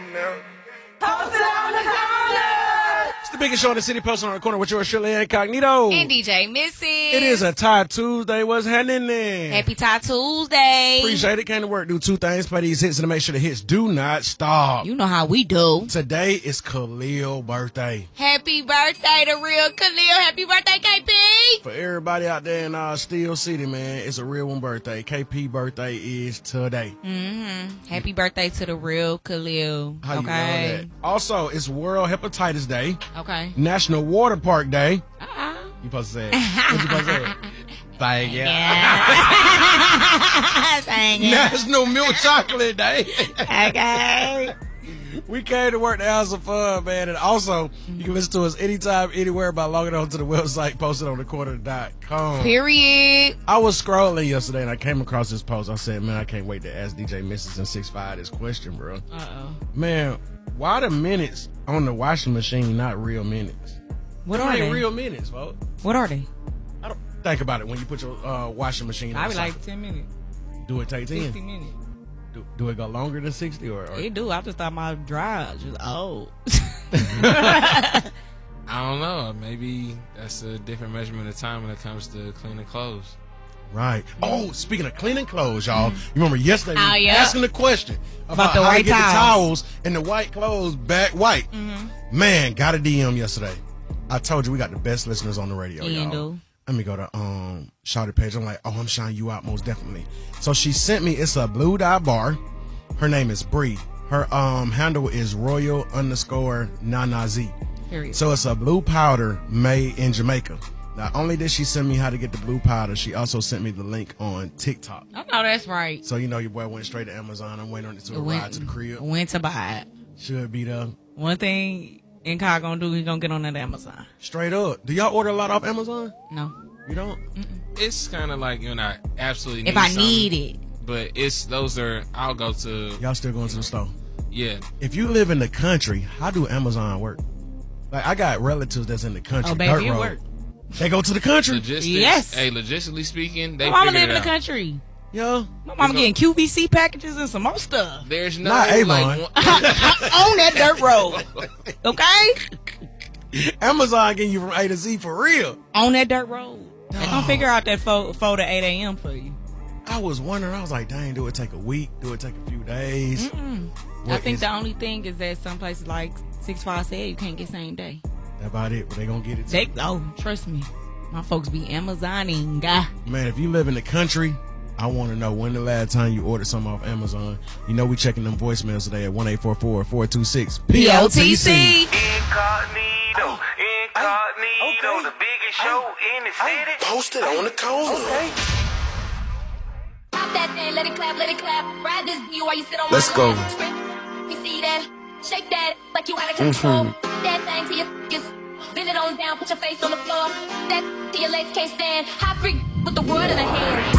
now. Posted on the corner. It's the biggest show in the city, posted on the corner with yours, Shirley Incognito. And DJ Missy. It is a Tie Tuesday. What's happening there? Happy Tie Tuesday. Appreciate it. Came to work, do two things, play these hits, and to make sure the hits do not stop. You know how we do. Today is Khalil's birthday. Happy birthday to real Khalil. Happy birthday, KP. For everybody out there in Steel City, man, it's a real one birthday. KP birthday is today. Mm-hmm. Happy birthday to the real Khalil. How you know okay. that? Also, it's World Hepatitis Day. Okay. National Water Park Day. Uh-uh. You supposed to say it. What you supposed to say? Thank you. Thank you. National Milk Chocolate Day. Okay. We came to work to have some fun, man. And also, you can listen to us anytime, anywhere by logging on to the website posted on thecorner.com. Period. I was scrolling yesterday and I came across this post. I said, man, I can't wait to ask DJ Mrs. and 6'5" this question, bro. Uh-oh. Man, why the minutes on the washing machine not real minutes? What Them are ain't they? real minutes, folks. What are they? I don't think about it when you put your washing machine I on be the like cycle. 10 minutes, Do it take 10? 60 minutes. Do it go longer than 60 or? It do. I just thought my dry just old. I don't know. Maybe that's a different measurement of time when it comes to cleaning clothes. Right. Oh, speaking of cleaning clothes, y'all. You remember yesterday we Oh, were yeah. asking the question about the how to white get the towels. towels and the white clothes back white. Man, got a DM yesterday. I told you we got the best listeners on the radio, y'all. Handle. Let me go to Shawty page. I'm like, oh, I'm shouting you out most definitely. So she sent me, it's a blue dye bar. Her name is Bree. Her handle is Royal_Nanazi. Period. So it's a blue powder made in Jamaica. Not only did she send me how to get the blue powder, she also sent me the link on TikTok. I know that's right. So you know your boy went straight to Amazon. I'm waiting on it to arrive to the crib. Went to buy it. Should be there. One thing Inkai gonna do, he gonna get on that Amazon. Straight up. Do y'all order a lot off Amazon? No. You don't? It's kind of like, I absolutely need If I something, need it. but I'll go to, Y'all still going to the store? yeah. If you live in the country, how do Amazon work? Like I got relatives that's in the country. Oh, baby, dirt it road. work. They go to the country. Logistics. Yes. Hey, logistically speaking, they My mama figured live in it the out. country. Yeah. My mama getting QVC packages and some more stuff. There's no, Not Avon. one- On that dirt road. Okay? Amazon getting you from A to Z for real. On that dirt road. They gonna figure out that 4 to 8 a.m. for you. I was wondering. I was like, dang, do it take a week? Do it take a few days? I What think is- the only thing is that some places like 6'5" said you can't get same day. That about it. But they gonna get it. Too. Trust me. My folks be Amazoning. Man, if you live in the country, I want to know when the last time you ordered something off Amazon. You know we checking them voicemails today at 1-844-426-POTC. Incognito, the biggest show in the city. Posted on the corner. Pop that thing, let it clap, ride this view while you sit on Let's my go. lap. You see that? Shake that like you out of control. That thing to your bend it on down, put your face on the floor. That to your legs can't stand. Hot freak with the world in her hand.